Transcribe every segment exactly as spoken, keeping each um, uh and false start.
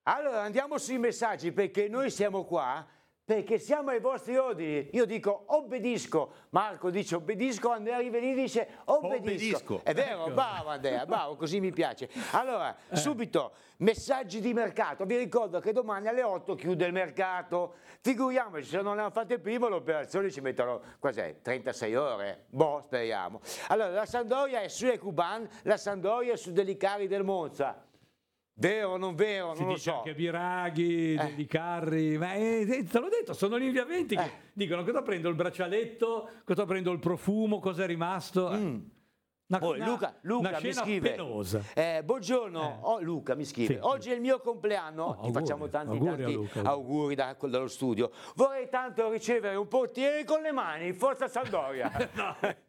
Allora andiamo sui messaggi, perché noi siamo qua perché siamo ai vostri ordini. Io dico obbedisco, Marco dice obbedisco, Andrea Rivelini dice obbedisco. Obbedisco. È vero, Ecco. bravo Andrea, bravo, così mi piace. Allora, eh. subito, messaggi di mercato. Vi ricordo che domani alle otto chiude il mercato. Figuriamoci, se non l'hanno fatte prima, l'operazione ci mettono, cos'è, trentasei ore? Boh, speriamo. Allora, la Sampdoria è su Ecuban, la Sampdoria è su Delicari del Monza. Vero o non vero? Si non lo dice so. Anche Biraghi, Eh. Di Carri, ma eh, te l'ho detto, sono gli inviamenti che Eh. dicono cosa prendo il braccialetto, cosa prendo il profumo, cosa è rimasto. Mm. Una, Poi una- Luca, Luca una mi scena scrive, penosa. eh, buongiorno, Eh. oh, Luca mi scrive, Sì, oggi è il mio compleanno, Oh, ti auguri, facciamo tanti, auguri a tanti Luca. auguri da, dallo studio, vorrei tanto ricevere un portiere con le mani, forza Sampdoria. No. Eh,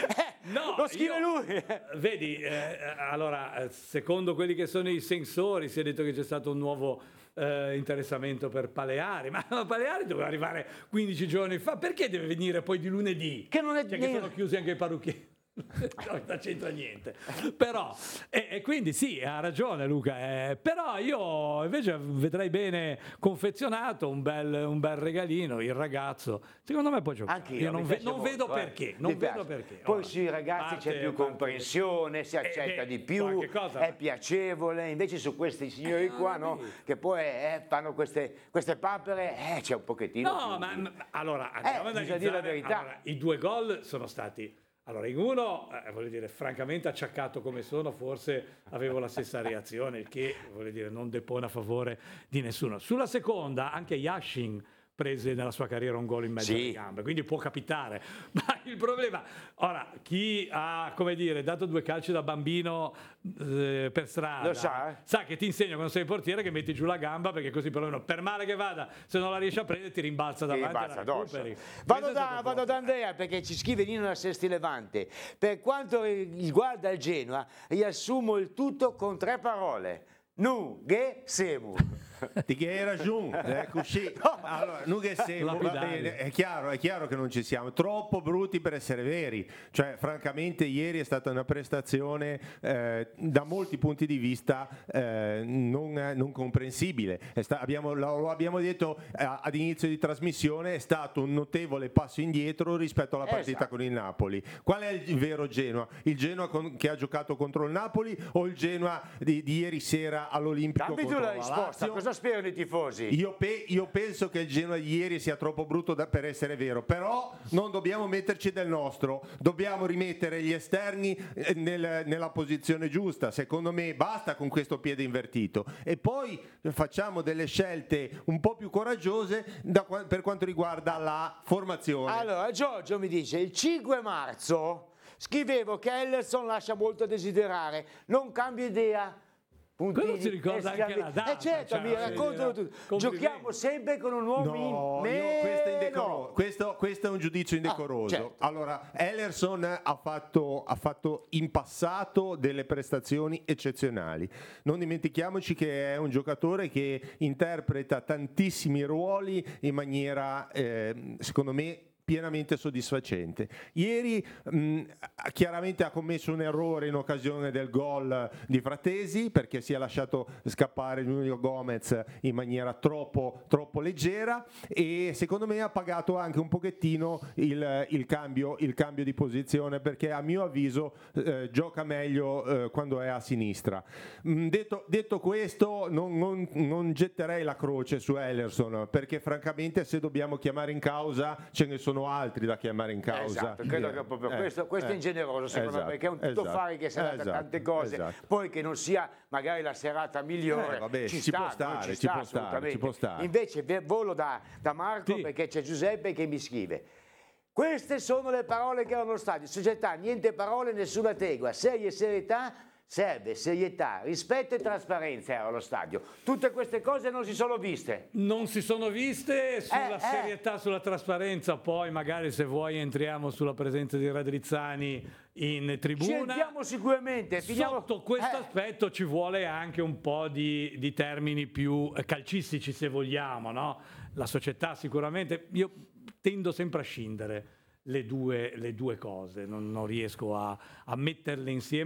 No, lo scrive io- lui. Vedi, eh, allora, eh, secondo quelli che sono i sensori, si è detto che c'è stato un nuovo eh, interessamento per Paleari, ma Paleari doveva arrivare quindici giorni fa, perché deve venire poi di lunedì? Che non è Cioè che sono chiusi anche i parrucchieri. No, non c'entra niente, però e, e quindi sì, ha ragione Luca, eh, però io invece vedrei bene confezionato un bel, un bel regalino, il ragazzo secondo me può giocare. Anche io, non, mi ve- piace non molto, vedo eh. perché, non Mi vedo piace. perché. Poi Ora, sui ragazzi parte- c'è più parte- comprensione, si Eh, accetta beh, di più, qualche cosa, è ma- piacevole, invece su questi signori Eh, qua, ho no, capito. che poi eh, fanno queste, queste papere, eh, c'è un pochettino No, più ma, di- ma- allora andiamo Eh, ad bisogna dire la analizzare. verità. Allora, i due gol sono stati. Allora, in uno, eh, voglio dire, francamente acciaccato come sono, forse avevo la stessa reazione, il che, voglio dire, non depone a favore di nessuno. Sulla seconda, anche Yashin prese nella sua carriera un gol in mezzo Sì. alle gambe, quindi può capitare. Ma il problema, ora, chi ha, come dire, dato due calci da bambino eh, per strada, Lo sa, eh? sa che ti insegna quando sei il portiere che metti giù la gamba, perché così perlomeno per male che vada, se non la riesci a prendere ti rimbalza Ti davanti rimbalza e la addosso. recuperi. Vado Questo è da, stato vado proprio- da Andrea perché ci scrive Nino da Sesti Levante. Per quanto riguarda il Genoa, riassumo il tutto con tre parole. Nu, ge, semu. Ti che hai ragione, è così. Allora, noi che siamo, va Lapidario. bene, è chiaro, è chiaro che non ci siamo, troppo brutti per essere veri. Cioè, francamente, ieri è stata una prestazione eh, da molti punti di vista eh, non, non comprensibile. È sta- abbiamo, lo, lo abbiamo detto eh, ad inizio di trasmissione, è stato un notevole passo indietro rispetto alla partita Esatto. con il Napoli. Qual è il vero Genoa? Il Genoa con- che ha giocato contro il Napoli o il Genoa di, di ieri sera all'Olimpico Dammi tu contro la la risposta, Lazio? cosa sperano i tifosi? Io, pe- io penso che il Genoa di ieri sia troppo brutto da- per essere vero, però non dobbiamo metterci del nostro, dobbiamo rimettere gli esterni eh, nel- nella posizione giusta. Secondo me basta con questo piede invertito e poi facciamo delle scelte un po' più coraggiose da qua- per quanto riguarda la formazione. Allora, Giorgio mi dice, il cinque marzo scrivevo che Ellerson lascia molto a desiderare, non cambio idea. Puntini, Quello si ricorda anche esclami- la data, Eh certo, cioè, mi voglio raccontano dire, tutto. complimenti. Giochiamo sempre con un uomo No, in io- questo, è meno. indecoro- questo- questo è un giudizio indecoroso. Ah, certo. Allora, Ellerson ha fatto, ha fatto in passato delle prestazioni eccezionali. Non dimentichiamoci che è un giocatore che interpreta tantissimi ruoli in maniera, eh, secondo me, pienamente soddisfacente. Ieri mh, chiaramente ha commesso un errore in occasione del gol di Fratesi perché si è lasciato scappare Nuno Gomez in maniera troppo, troppo leggera e secondo me ha pagato anche un pochettino il, il cambio, il cambio di posizione perché a mio avviso eh, gioca meglio eh, quando è a sinistra. Mh, detto, detto questo non, non- non getterei la croce su Ellerson perché francamente se dobbiamo chiamare in causa ce ne sono altri da chiamare in causa. Esatto, credo che proprio Eh, questo, questo è eh, ingeneroso secondo esatto, me, perché è un tuttofare che si adatta a esatto, tante cose, esatto. poi che non sia magari la serata migliore, Eh, vabbè, ci, ci sta, può non stare, ci ci sta può stare, assolutamente. ci può stare. Invece ve- volo da, da Marco Sì. perché c'è Giuseppe che mi scrive. Queste sono le parole che erano allo stadio, società, niente parole, nessuna tregua, serie serietà, serve serietà, rispetto e trasparenza era allo stadio. Tutte queste cose non si sono viste. Non si sono viste sulla Eh, eh. serietà, sulla trasparenza, poi magari se vuoi entriamo sulla presenza di Radrizzani in Ci tribuna. entriamo sicuramente. Finiamo... Sotto questo Eh. aspetto ci vuole anche un po' di, di termini più eh, calcistici se vogliamo, no? La società sicuramente, io tendo sempre a scindere le due, le due cose, non, non riesco a, a metterle insieme.